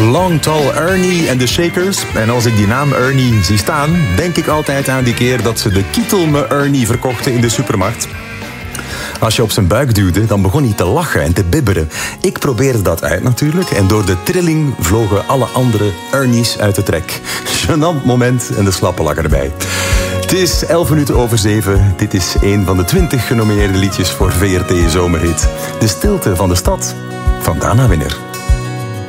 Long Tall Ernie en de Shakers. En als ik die naam Ernie zie staan, denk ik altijd aan die keer dat ze de Kietel me Ernie verkochten in de supermarkt. Als je op zijn buik duwde, dan begon hij te lachen en te bibberen. Ik probeerde dat uit natuurlijk en door de trilling vlogen alle andere Ernies uit de trek. Gênant moment en de slappe lach erbij. Het is 7:11. Dit is een van de 20 genomineerde liedjes voor VRT Zomerhit. De stilte van de stad van Dana Winner.